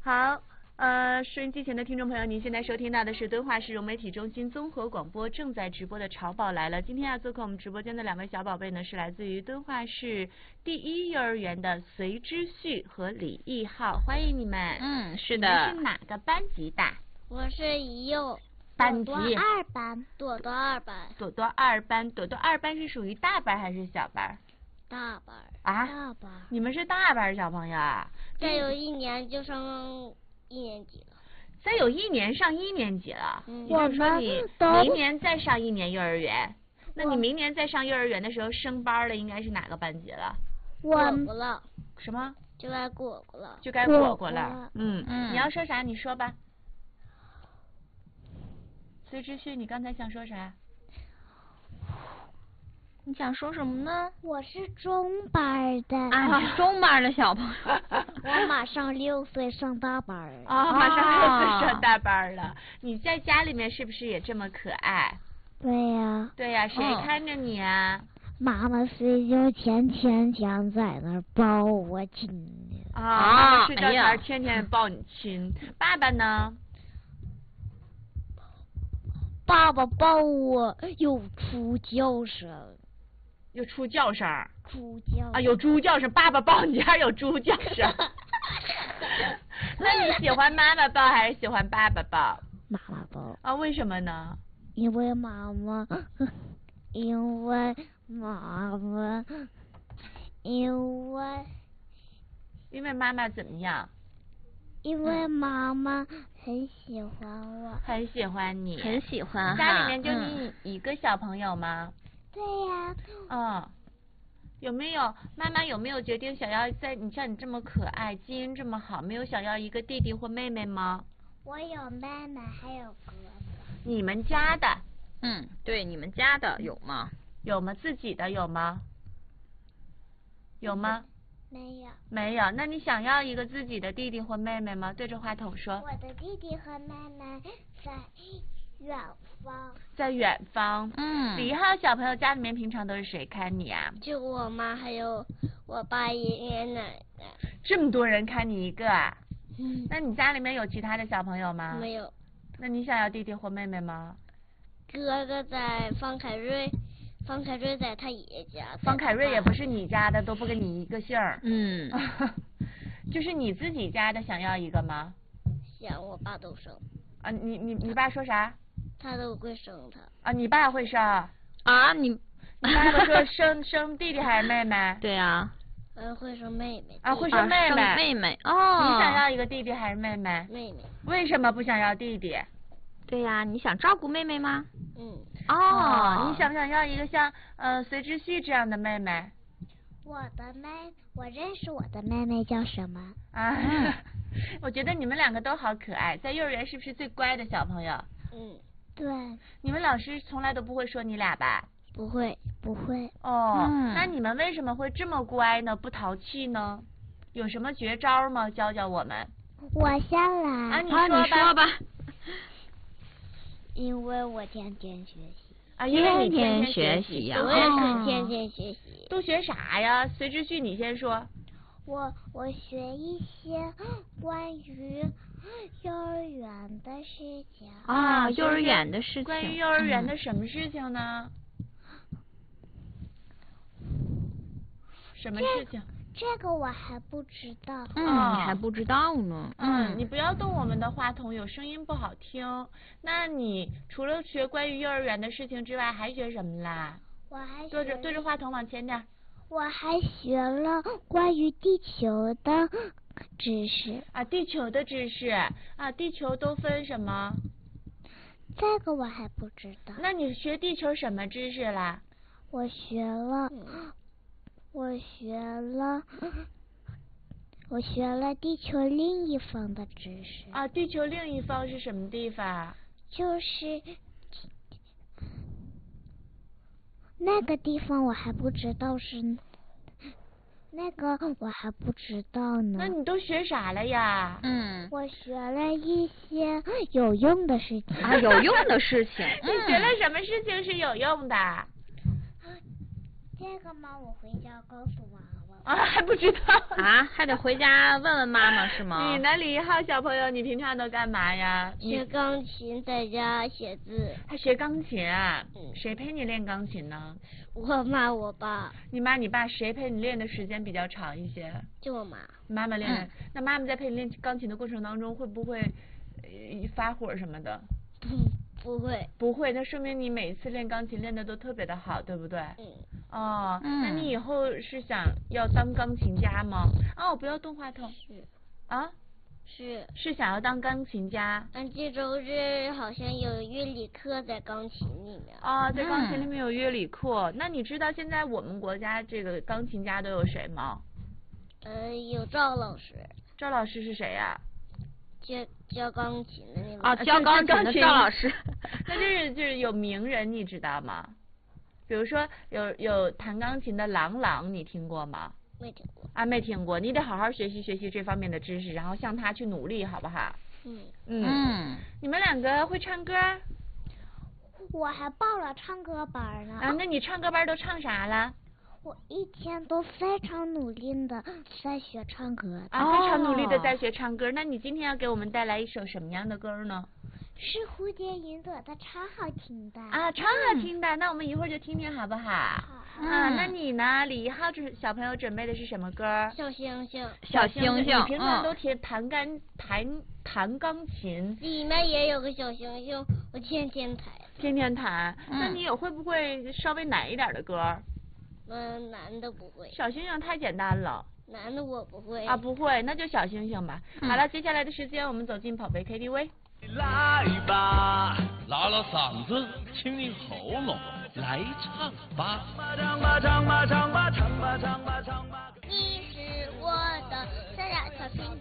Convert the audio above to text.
好，收音机前的听众朋友，您现在收听到的是敦化市融媒体中心综合广播正在直播的《潮宝来了》。今天要做客我们直播间的两位小宝贝呢，是来自于敦化市第一幼儿园的隋之旭和李毅浩，欢迎你们。 是的。 你们是哪个班级的？ 我是一幼班级。 朵朵二班。朵朵二班。 朵朵二班是属于大班还是小班？ 大班。 啊？ 大班。 你们是大班小朋友啊？ 再有一年就上一年级了。 再有一年上一年级了，也就是说你明年再上一年幼儿园。那你明年再上幼儿园的时候升班了，应该是哪个班级了？ 果果了。 什么？ 就该果果了。 就该果果了。你要说啥？你说吧。隋之旭，你刚才想说啥？ 你想说什么呢？ 我是中班的。 啊，你是中班的小朋友。 我马上6岁上大班了。 马上6岁上大班了。你在家里面是不是也这么可爱？ 对呀。 对呀，谁看着你啊？ 妈妈睡觉前天天在那儿抱我亲呢。 妈妈睡觉前天天抱你亲。爸爸呢？ 爸爸抱我有猪叫声。 有猪叫声。 猪叫啊，有猪叫声。爸爸抱你家有猪叫声。那你喜欢妈妈抱还是喜欢爸爸抱？ 妈妈抱。 啊，为什么呢？ 因为妈妈，因为妈妈怎么样？ 因为妈妈很喜欢我。 很喜欢你。 很喜欢。 家里面就你一个小朋友吗？ 对呀。 妈妈有没有决定想要你像你这么可爱，基因这么好，没有想要一个弟弟或妹妹吗？ 我有妹妹还有哥哥。 你们家的？ 对，你们家的有吗？ 有吗？自己的有吗？有吗？ 没有。 没有。那你想要一个自己的弟弟或妹妹吗？对着话筒说。 我的弟弟和妹妹在远方。 在远方。李一浩小朋友家里面平常都是谁看你啊？ 就我妈还有我爸爷爷奶奶。 这么多人看你一个啊？那你家里面有其他的小朋友吗？ 没有。 那你想要弟弟或妹妹吗？ 哥哥在方凯瑞在他爷爷家。 方凯瑞也不是你家的，都不跟你一个姓儿。就是你自己家的，想要一个吗？ 想，我爸都生。 啊，你爸说啥？ 他都会生他。 啊，你爸会生？ 啊，你爸爸说生弟弟还是妹妹？ 对呀。 会生妹妹。 啊，会生妹妹。 生妹妹哦。 你想要一个弟弟还是妹妹？ 妹妹。 为什么不想要弟弟？ 对呀，你想照顾妹妹吗？ 你想不想要一个像隋之旭这样的妹妹？ 我认识我的妹妹叫什么？ 我觉得你们两个都好可爱，在幼儿园是不是最乖的小朋友？ 对。 你们老师从来都不会说你俩吧？ 不会。 那你们为什么会这么乖呢？不淘气呢？有什么绝招吗？教教我们。 我先来。 你说吧。 因为我天天学习。 因为你天天学习呀。 我也是天天学习。 都学啥呀？隋之旭，你先说。 我学一些关于幼儿园的事情。 幼儿园的事情。 关于幼儿园的什么事情呢？什么事情？ 这个我还不知道。 你还不知道呢。 你不要动我们的话筒，有声音不好听。那你除了学关于幼儿园的事情之外，还学什么啦？ 我还对着话筒往前点。 我还学了关于地球的知识。 地球的知识。地球都分什么？ 这个我还不知道。 那你学地球什么知识啦？ 我学了地球另一方的知识。 地球另一方是什么地方？ 就是那个地方我还不知道是那个我还不知道呢。 那你都学啥了呀？ 我学了一些有用的事情。 有用的事情。 你学了什么事情是有用的？ 这个吗？我回家告诉妈妈。 啊，还不知道啊，还得回家问问妈妈是吗？ 你呢，李一浩小朋友，你平常都干嘛呀？ 学钢琴，在家写字。 还学钢琴啊？谁陪你练钢琴呢？ 我妈我爸。 你妈你爸谁陪你练的时间比较长一些？ 就我妈。 妈妈练。那妈妈在陪你练钢琴的过程当中，会不会发火什么的？ 不会。 不会，那说明你每一次练钢琴练的都特别的好，对不对？哦，那你以后是想要当钢琴家吗？哦，不要动话筒。 是。 啊？是想要当钢琴家。 这周日好像有乐理课在钢琴里面。 哦，在钢琴里面有乐理课。那你知道现在我们国家这个钢琴家都有谁吗？ 有赵老师。 赵老师是谁呀？ 教钢琴的那个。 啊，教钢琴的赵老师。 那就是有名人，你知道吗？比如说有弹钢琴的郎朗，你听过吗？ 没听过。 啊，没听过，你得好好学习学习这方面的知识，然后向他去努力，好不好？你们两个会唱歌？ 我还报了唱歌班呢。 啊，那你唱歌班都唱啥了？ 我一天都非常努力的在学唱歌。 啊，非常努力的在学唱歌。那你今天要给我们带来一首什么样的歌呢？ 是蝴蝶云朵的，超好听的。 啊，超好听的。那我们一会儿就听听好不好？好。那你呢？李一浩小朋友准备的是什么歌？ 小星星。 小星星。 你平常都弹钢琴？ 里面也有个小星星，我天天弹。 天天弹。那你有会不会稍微难一点的歌？ 难的不会。 小星星太简单了。 难的我不会。 啊，不会，那就小星星吧。好了，接下来的时间我们走进宝贝 KTV。 来吧，拉拉嗓子，清清喉咙，来唱吧。唱吧唱吧唱吧唱吧唱吧唱吧。 你是我的小小小星